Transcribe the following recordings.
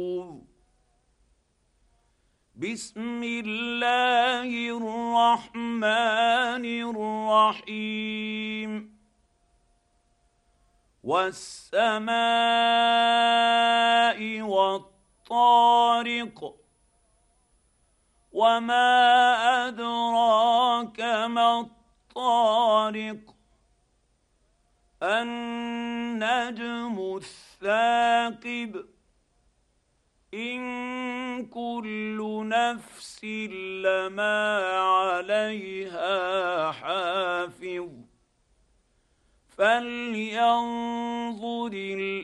بسم الله الرحمن الرحيم والسماء والطارق وما أدراك ما الطارق النجم الثاقب إن كل نفس لما عليها حافظ فلينظر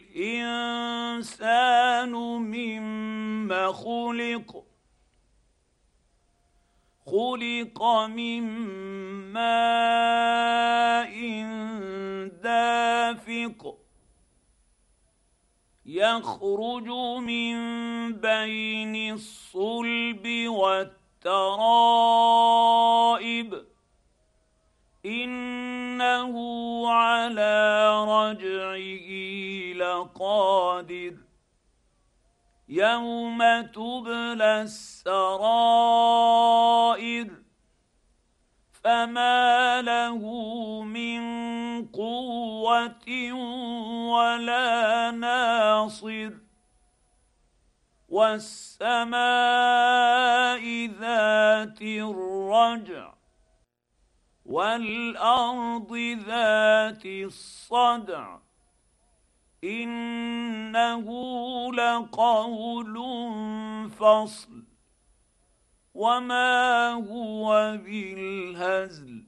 الإنسان مما خلق من ماء دافق يخرج من بين الصلب والترائب إنه على رجعه لقادر يوم تبلى السرائر فما له من قوة ولا ناصر والسماء ذات الرجع والأرض ذات الصدع إنه لقول فصل وما هو بالهزل